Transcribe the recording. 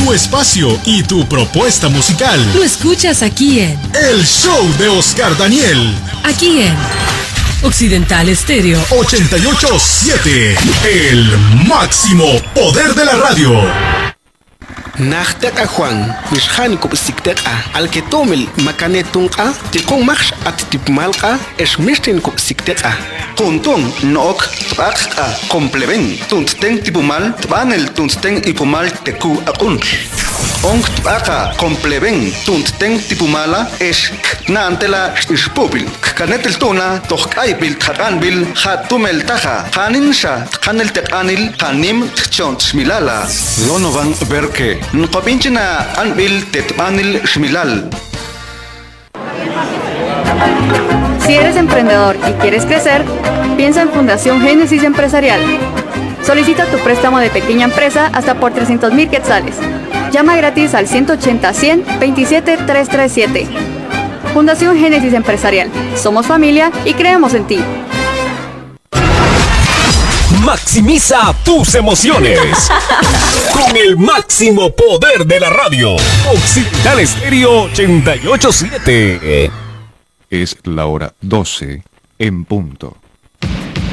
Tu espacio y tu propuesta musical. Lo escuchas aquí en El Show de Oscar Daniel. Aquí en Occidental Estéreo 88.7. El máximo poder de la radio. Nachtaka Juan, Mishhan Kupsikteka, al que tomel Macanetunka, Tikon March at Tipmalka, Esmistin Kupsikteka. Kuntun Nok, Tbaka, Compleven, Tunsten Tipumal, Tbanel Tunsten Ipumal Teku Akun. Onk Tbaka, Compleven, Tunsten Tipumala, Nantela Ispubil, Kanetel Tuna, Tokaibil, Kakanbil, Hatumel Taja, Haninsha, Kanel Tekanil, Hanim, Chont Smilala. Lonovan Berke. Nupapinchina Anbil Tetmanil Shmilal. Si eres emprendedor y quieres crecer, piensa en Fundación Génesis Empresarial. Solicita tu préstamo de pequeña empresa hasta por 300,000 quetzales. Llama gratis al 180-100-27-337. Fundación Génesis Empresarial. Somos familia y creemos en ti. Maximiza tus emociones con el máximo poder de la radio. Occidental Estéreo 88.7. Es la hora 12 en punto.